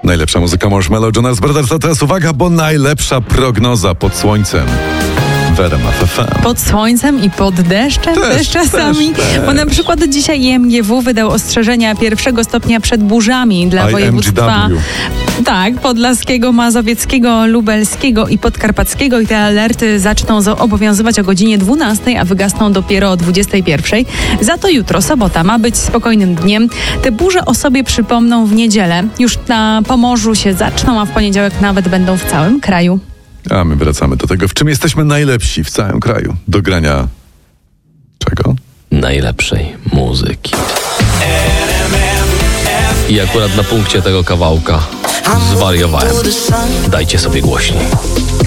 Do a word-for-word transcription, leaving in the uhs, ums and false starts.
Najlepsza muzyka Marshmello, Jonas Brothers. A teraz uwaga, bo najlepsza prognoza pod słońcem w R M F F M. Pod słońcem i pod deszczem też, też czasami. Też, też. Bo na przykład dzisiaj I M G W wydał ostrzeżenia pierwszego stopnia przed burzami dla województwa tak, podlaskiego, mazowieckiego, lubelskiego i podkarpackiego. I te alerty zaczną obowiązywać o godzinie dwunastej, a wygasną dopiero o dwudziestej pierwszej. Za to jutro, sobota, ma być spokojnym dniem. Te burze o sobie przypomną w niedzielę. Już na Pomorzu się zaczną, a w poniedziałek nawet będą w całym kraju. A my wracamy do tego, w czym jesteśmy najlepsi w całym kraju. Do grania czego? Najlepszej muzyki. I akurat na punkcie tego kawałka zwariowałem. Dajcie sobie głośniej.